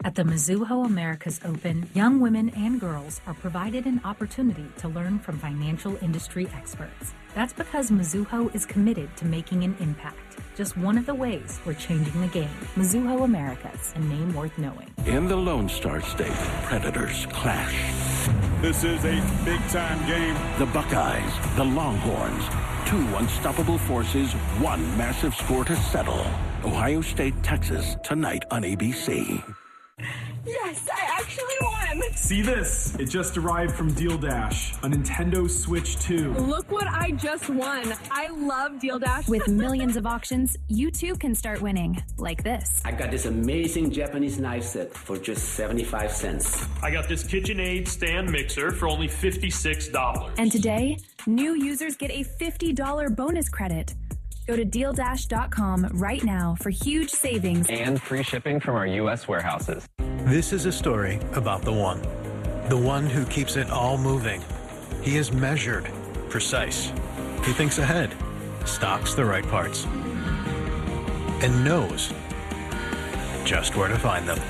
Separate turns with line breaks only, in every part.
At the Mizuho Americas Open, young women and girls are provided an opportunity to learn from financial industry experts. That's because Mizuho is committed to making an impact. Just one of the ways we're changing the game. Mizuho Americas, a name worth knowing.
In the Lone Star State, predators clash.
This is a big-time game.
The Buckeyes, the Longhorns, two unstoppable forces, one massive score to settle. Ohio State, Texas, tonight on ABC.
Yes, I actually won!
See this? It just arrived from Deal Dash, a Nintendo Switch 2.
Look what I just won. I love Deal Dash.
With millions of auctions, you too can start winning, like this.
I got this amazing Japanese knife set for just 75 cents.
I got this KitchenAid stand mixer for only $56.
And today, new users get a $50 bonus credit. Go to DealDash.com right now for huge savings
and free shipping from our U.S. warehouses.
This is a story about the one who keeps it all moving. He is measured, precise. He thinks ahead, stocks the right parts, and knows just where to find them.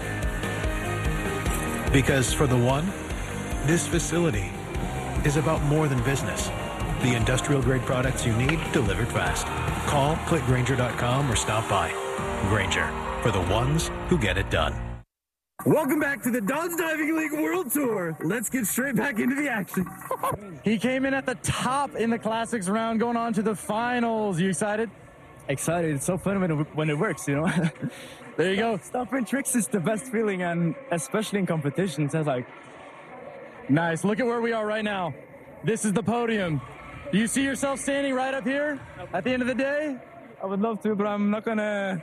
Because for the one, this facility is about more than business. The industrial-grade products you need delivered fast. Call, click Grainger.com, or stop by. Grainger, for the ones who get it done.
Welcome back to the Dodge Diving League World Tour. Let's get straight back into the action.
He came in at the top in the Classics round, going on to the finals. You excited?
Excited. It's so fun when it works, you know?
There you go.
Stopping tricks is the best feeling, and especially in competitions. It's like...
Nice. Look at where we are right now. This is the podium. Do you see yourself standing right up here at the end of the day?
I would love to, but I'm not going to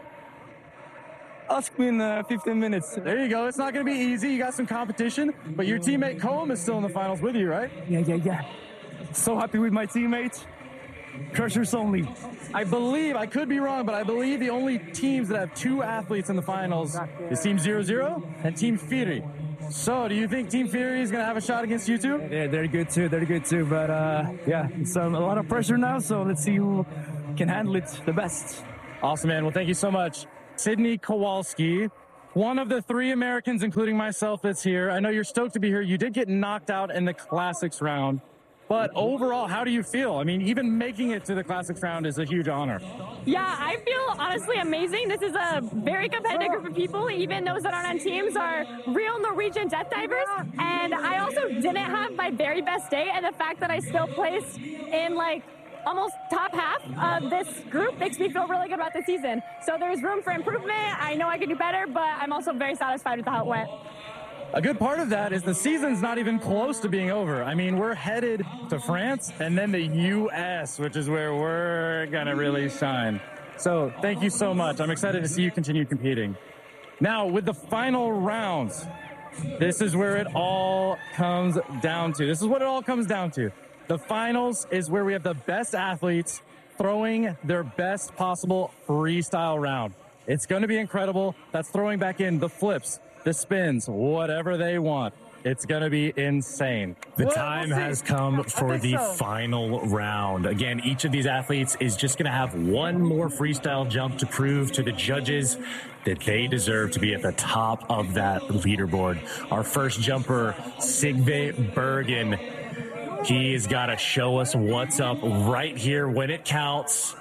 ask me in 15 minutes.
There you go. It's not going to be easy. You got some competition, but your teammate Colm is still in the finals with you, right?
Yeah. So happy with my teammates. Crushers only.
I believe, I could be wrong, but I believe the only teams that have two athletes in the finals is Team 00 and Team Fury. So, do you think Team Fury is going to have a shot against you two?
Yeah, they're good too. But, yeah, it's a lot of pressure now, so let's see who can handle it the best.
Awesome, man. Well, thank you so much. Sydney Kowalski, one of the three Americans, including myself, that's here. I know you're stoked to be here. You did get knocked out in the Classics round. But overall, how do you feel? I mean, even making it to the Classics round is a huge honor.
Yeah, I feel honestly amazing. This is a very competitive group of people. Even those that aren't on teams are real Norwegian death divers. And I also didn't have my very best day. And the fact that I still placed in almost top half of this group makes me feel really good about the season. So there's room for improvement. I know I can do better, but I'm also very satisfied with how it went.
A good part of that is the season's not even close to being over. I mean, we're headed to France and then the U.S., which is where we're going to really shine. So thank you so much. I'm excited to see you continue competing. Now, with the final rounds, this is where it all comes down to. This is what it all comes down to. The finals is where we have the best athletes throwing their best possible freestyle round. It's going to be incredible. That's throwing back in the flips, the spins, whatever they want. It's going to be insane.
The time has come for the final round. Again, each of these athletes is just going to have one more freestyle jump to prove to the judges that they deserve to be at the top of that leaderboard. Our first jumper, Sigve Bergen, he's got to show us what's up right here when it counts.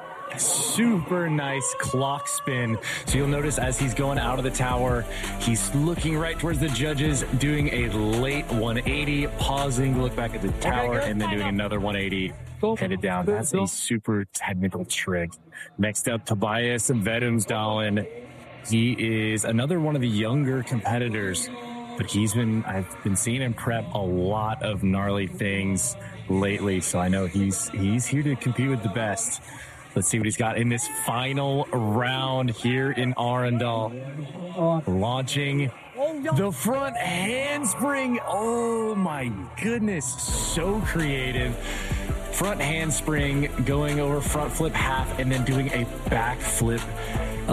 Super nice clock spin. So you'll notice as he's going out of the tower, he's looking right towards the judges, doing a late 180, pausing, look back at the tower, and then doing another 180, headed down. That's a super technical trick. Next up, Tobias Vedumsdalen. He is another one of the younger competitors, but I've been seeing him prep a lot of gnarly things lately, so I know he's here to compete with the best. Let's see what he's got in this final round here in Arendal. Launching the front handspring. Oh my goodness, so creative. Front handspring, going over front flip half, and then doing a back flip. A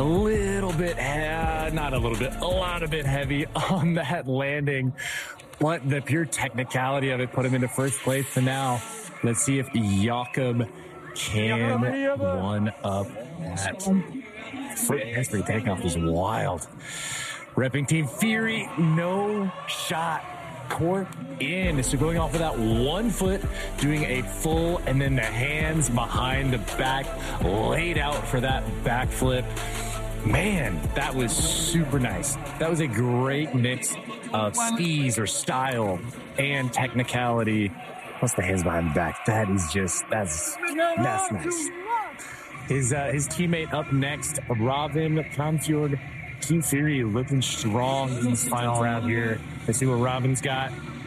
lot of bit heavy on that landing. But the pure technicality of it put him into first place. So now, let's see if Jakob can one up that front handspring takeoff is wild. Repping Team Fury, no shot. Cork in. So going off of that 1 foot, doing a full, and then the hands behind the back, laid out for that backflip. Man, that was super nice. That was a great mix of skis or style and technicality. Plus the hands behind the back. That is just, that's nice. His teammate up next, Robin Kamfjord. Team Fury looking strong in this final round here. Let's see what Robin's got.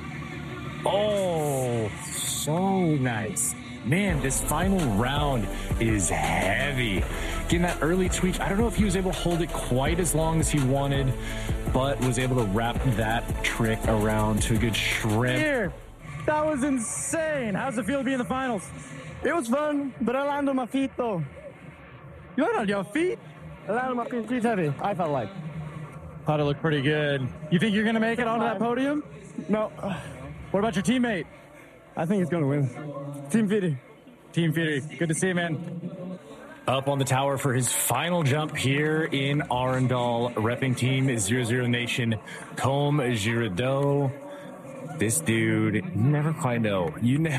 Oh, so nice. Man, this final round is heavy. Getting that early tweak. I don't know if he was able to hold it quite as long as he wanted, but was able to wrap that trick around to a good shrimp.
Here, that was insane. How's it feel to be in the finals? It was fun, but I landed on my feet though. You landed on your feet? I landed on my feet. It's heavy, I felt like.
Thought it looked pretty good. You think you're going to make it onto that podium?
No.
What about your teammate?
I think he's going to win. Team Fury.
Team Fury. Good to see you, man.
Up on the tower for his final jump here in Arendal, repping Team 00 Nation, Com Girardeau. This dude, you never quite know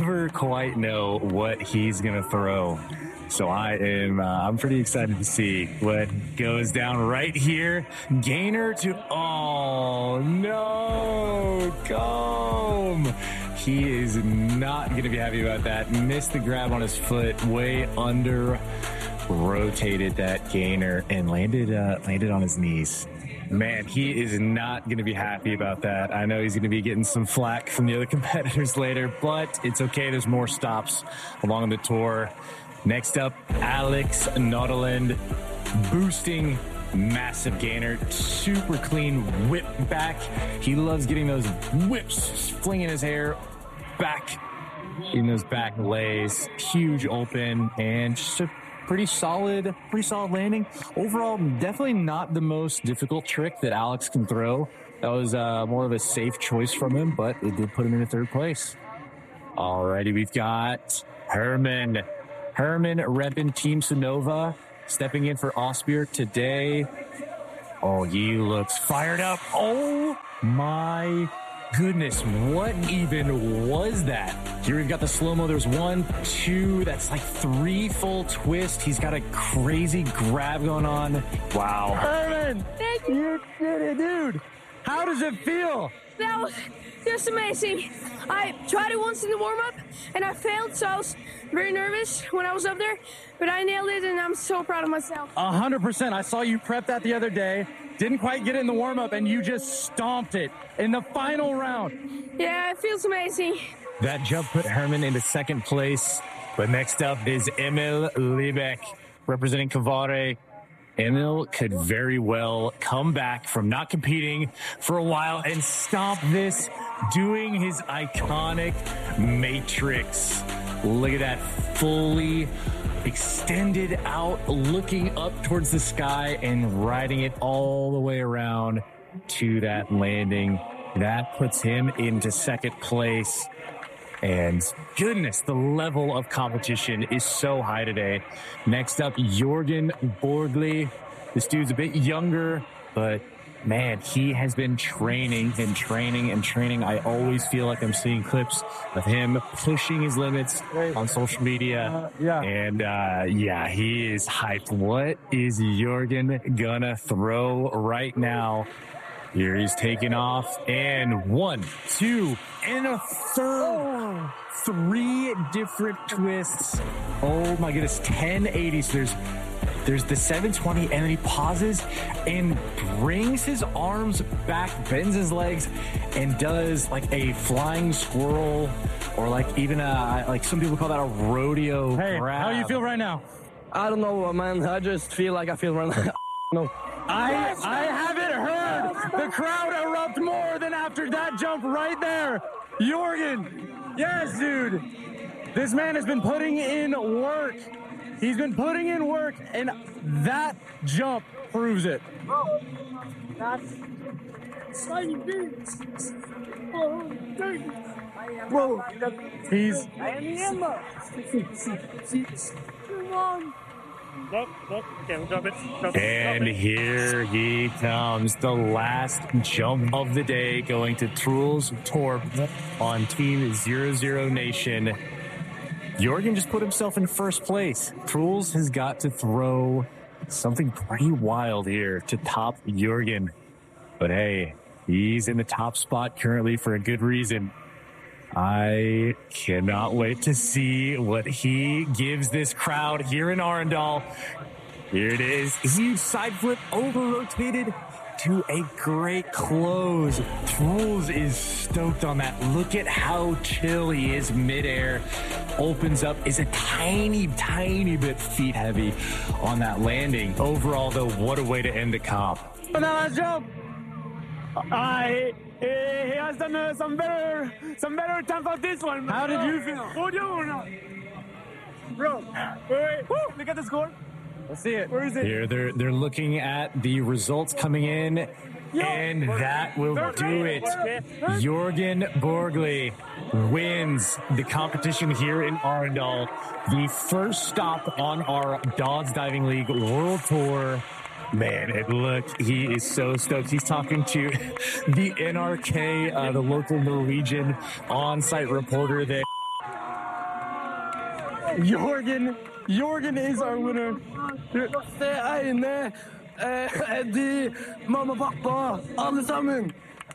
what he's going to throw. So I'm pretty excited to see what goes down right here. Gainer to, oh no, Com. He is not going to be happy about that. Missed the grab on his foot, way under, rotated that Gainer and landed on his knees. Man, he is not going to be happy about that. I know he's going to be getting some flack from the other competitors later, but it's okay. There's more stops along the tour. Next up, Alex Nordland, boosting, massive Gainer, super clean whip back. He loves getting those whips, flinging his hair back in those back lays. Huge open and just a pretty solid landing. Overall, definitely not the most difficult trick that Alex can throw. That was more of a safe choice from him, but it did put him in third place. Alrighty, we've got Herman repping Team Sonova, stepping in for Osbjørk today. Oh, he looks fired up. Oh my goodness, what even was that? Here we've got the slow-mo. There's 1, 2, that's like 3 full twists. He's got a crazy grab going on. Wow.
Herman, thank you. Did it, dude. How does it feel?
That was just amazing. I tried it once in the warm-up, and I failed, so I was very nervous when I was up there, but I nailed it, and I'm so proud of myself.
100%. I saw you prep that the other day. Didn't quite get it in the warm-up, and you just stomped it in the final round.
Yeah, it feels amazing.
That jump put Herman into second place, but next up is Emil Liebeck, representing Kavare. Emil could very well come back from not competing for a while and stomp this, doing his iconic Matrix. Look at that, fully extended out, looking up towards the sky and riding it all the way around to that landing. That puts him into second place. And goodness, the level of competition is so high today. Next up, Jorgen Borgli. This dude's a bit younger, but man, he has been training. I always feel like I'm seeing clips of him pushing his limits on social media. He is hyped. What is Jorgen gonna throw right now? Here he's taking off, and 1, 2, and a third. 3 different twists. Oh my goodness, 1080. So there's the 720, and then he pauses and brings his arms back, bends his legs, and does like a flying squirrel, or like even like some people call that a rodeo grab.
How do you feel right now?
I don't know, man. I just feel like I feel right now. No.
I haven't heard the crowd erupt more than after that jump right there. Jorgen, yes, dude. This man has been putting in work. He's been putting in work, and that jump proves it.
Bro, that's exciting news. Oh, dude.
Bro, he's...
I am the Emma. Come on.
And here he comes, the last jump of the day, going to Truls Torp on Team 00 Nation. Jorgen just put himself in first place. Truls has got to throw something pretty wild here to top Jorgen. But hey, he's in the top spot currently for a good reason. I cannot wait to see what he gives this crowd here in Arendal. Here it is. Huge side flip, over-rotated to a great close. Truls is stoked on that. Look at how chill he is midair. Opens up, is a tiny, tiny bit feet heavy on that landing. Overall, though, what a way to end the comp.
Nice jump. He has done some better time for this one. How did you feel? Bro, wait. Look at the score. Let's see it. Where is it?
Here they're looking at the results coming in, and that will do it. Jorgen Borgli wins the competition here in Arendal. The first stop on our Dodds Diving League World Tour. Man, and look, he is so stoked. He's talking to the NRK, the local Norwegian on-site reporter there.
Jorgen is our winner. Se Eine, Eddie, mamma, pappa, alle sammen.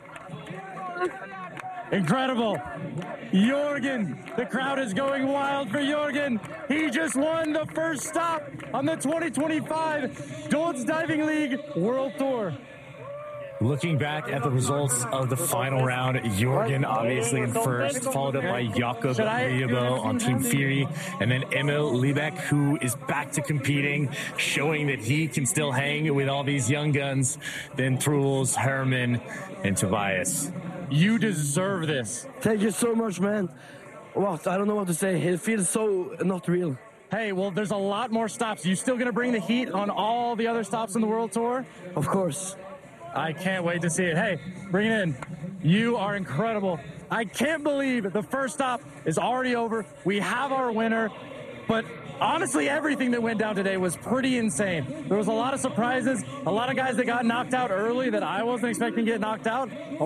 Incredible. Jorgen, the crowd is going wild for Jorgen. He just won the first stop on the 2025 Dodds Diving League World Tour.
Looking back at the results of the final round, Jorgen obviously in first, followed up by Jakob Riebo on Team Fury, and then Emil Liebeck, who is back to competing, showing that he can still hang with all these young guns. Then Truls, Herman, and Tobias.
You deserve this. Thank you so much, man. What? I don't know what to say. It feels so not real. Hey, well, there's a lot more stops. You still going to bring the heat on all the other stops in the World Tour? Of course. I can't wait to see it. Hey, bring it in. You are incredible. I can't believe the first stop is already over. We have our winner. But honestly, everything that went down today was pretty insane. There was a lot of surprises, a lot of guys that got knocked out early that I wasn't expecting to get knocked out.